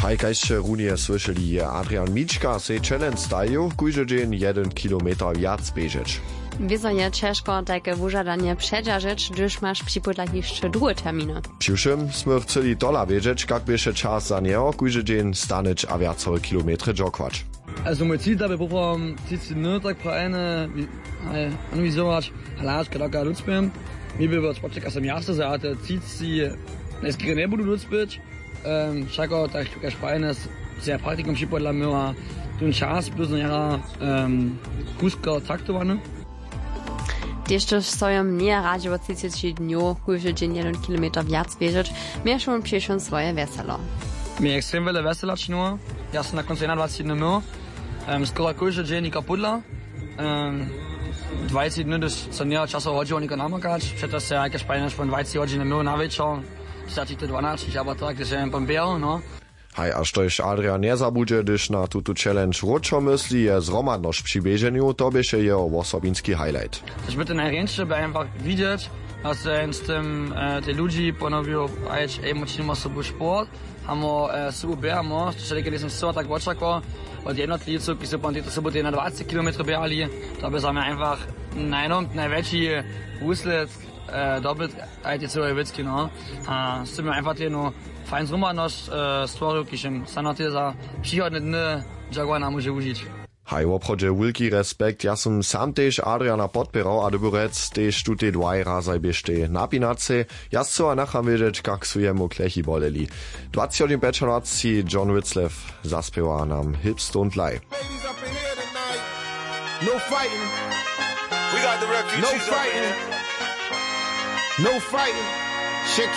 Hajkajście runie słyszeli je Adrian Mička, se challenge stają, kujże dzień 1 kilometr wiac bieżeć. Wieso je ciężko takie wużadanie przedarzyć, gdyż masz przypodlać jeszcze drugie terminy. Przyszym sme chceli tola wiedzieć, jak bieše czas za niego, kujże dzień stanąć a wiacowe kilometry jogwać. Also mein Ziel dabei bevorm zieht nur tak pro eine wie so was halaj kada lutzbem mir will was praktisch am erste Seite zieht sie es gerne budu lutzbich schako tak ka Spaines sehr praktisch am Skipodla mir tun Chance bis ja kuska taktowane. Jeszcze stoją mnie radzie od 30 dni, kujże dzień 1 kilometr wiac bieżeć, mieszą przyszą swoje weselo. Mir extrem wiele weselać nur. Ja sam na końcu 21 minut. Skoro kujże dzień nika pudla. 20 dni do co nie czasu chodziło nika namakać. Przecież się jakaś fajna von 20 godzin minut na wieczór. Starczy to 12, aber tak, że jem pombiał, no. Hej, a štož Adrian nie zabudže, když na tuto challenge ročo myslí, je zromadność przy bieżeniu, to bieše jeho osobinski highlight. Ich bitte największe, by einfach widzieć, dass z tym te ludzi ponowią, musimy sobie sport, mamy super běhamo, czyli kiedy jsem so tak očakal, od jednotlivców, ki so po této soboty na 20 km běhali, to by sme einfach najväčší úsledek dobyt, aj tie celé veci, no. A s tym einfach jednu fajn zromadność stworzył, kišem sa na tie za příhodné dny jogwana môže užiť. Hej, w obchodzie wielki respekt, ja som sam tež Adriana podpieral, a doborec tež tute dwaj razaj biešte napinace. Ja chcela nacham wiedzieć, jak su jemu klechi boleli. 25 noci John Witzlev zaspiewa nam Hips Don't Lie. No fighting. We got the refugees. No fighting. No fighting. Check